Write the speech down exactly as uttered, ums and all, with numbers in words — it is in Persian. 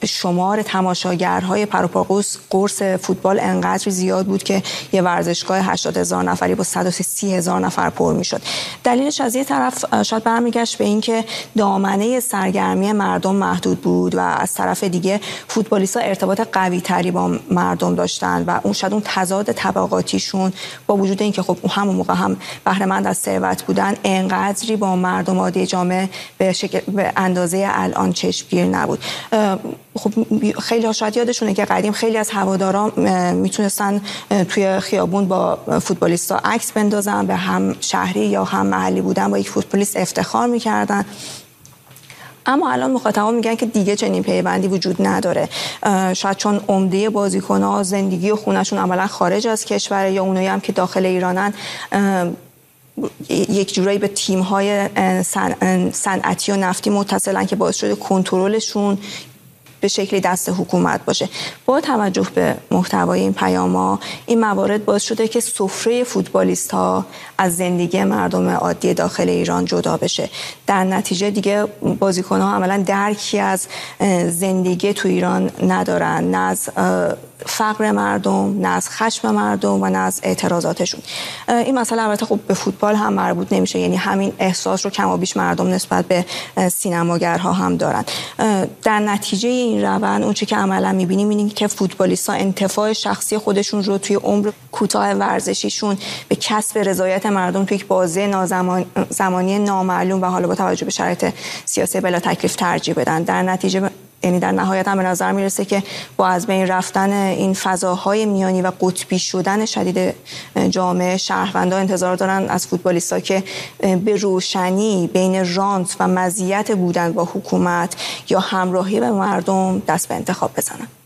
شمار تماشاگرهای پروپاگوس قرص فوتبال انقدر زیاد بود که یه ورزشگاه هشتاد هزار نفری با صد و سی هزار نفر پر میشد. دلیلش از یه طرف شاید برمیگشت به اینکه دامنه سرگرمی مردم محدود بود و از طرف دیگه فوتبالیست‌ها ارتباط قوی تری با مردم داشتن و اون شاید اون تضاد طبقاتیشون با وجود اینکه خب همون موقع هم بهره مند از ثروت بودن انقدری با مردم عادی جامعه به شکل به اندازه الان چشمگیر نبود. خب خیلی ها شاید یادشونه که قدیم خیلی از هوادارا میتونستن توی خیابون با فوتبالیستا عکس بندازن، به هم شهری یا هم محلی بودن با یک فوتبالیست افتخار میکردن. اما الان مخاطبان میگن که دیگه چنین پیوندی وجود نداره، شاید چون عمده بازیکن‌ها زندگی و خونه‌شون عملا خارج از کشور یا اونایی هم که داخل ایرانن یک جورایی به تیم‌های صنعتی و نفتی متصلن که باعث شده کنترلشون به شکلی دست حکومت باشه. با توجه به محتوای این پیام‌ها این موارد باعث شده که سفره فوتبالیست‌ها از زندگی مردم عادی داخل ایران جدا بشه. در نتیجه دیگه بازیکن‌ها عملاً درکی از زندگی تو ایران ندارن، نه از فقر مردم، نه از خشم مردم و نه از اعتراضاتشون. این مسئله البته خب به فوتبال هم مربوط نمیشه، یعنی همین احساس رو کم و بیش مردم نسبت به سینماگرها هم دارن. در نتیجه این روند اون چه که عملا می‌بینیم اینه که فوتبالیست‌ها انتفاع شخصی خودشون رو توی عمر کوتاه ورزشیشون به کسب رضایت مردم توی یک بازه نازمان زمانی نامعلوم و حالا با توجه به شرایط سیاسی بلا تکلیف ترجیح بدن. در نتیجه یعنی در نهایت هم به نظر میرسه که با از بین رفتن این فضاهای میانی و قطبی شدن شدید جامعه، شهروندان انتظار دارن از فوتبالیستا که به روشنی بین رانت و مزیت بودن با حکومت یا همراهی به مردم دست به انتخاب بزنن.